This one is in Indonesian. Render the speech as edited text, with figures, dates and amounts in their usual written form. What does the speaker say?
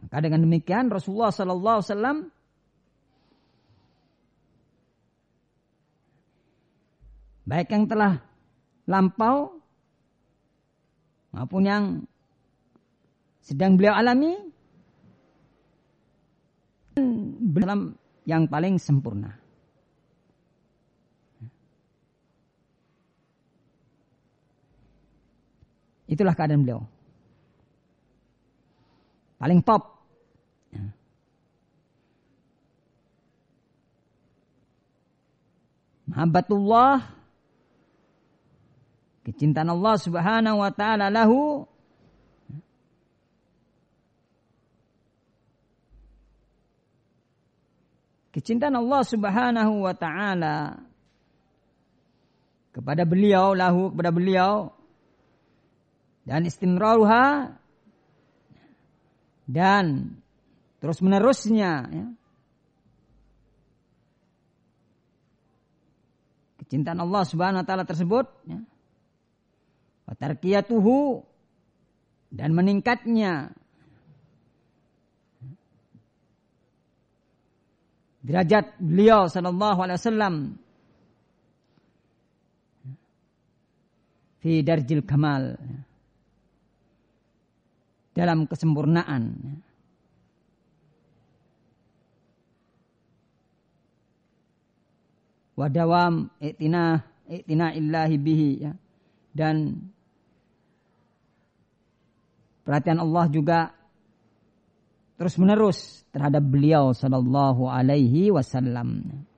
Maka dengan demikian Rasulullah sallallahu alaihi wasallam baik yang telah lampau maupun yang sedang beliau alami dalam yang paling sempurna. Itulah keadaan beliau. Paling top. Mahabbatullah, kecintaan Allah Subhanahu wa taala lahu, kecintaan Allah Subhanahu wa taala kepada beliau, lahu, kepada beliau, dan istimraruha, dan terus menerusnya, ya. Kecintaan Allah Subhanahu wa taala tersebut, ya. Wa tarqiyatuhu, dan meningkatnya derajat beliau sallallahu alaihi wasallam fi darjil kamal, dalam kesempurnaan. Wa dawam i'tina illahi bihi, ya. Dan perhatian Allah juga terus menerus terhadap beliau sallallahu alaihi wasallam.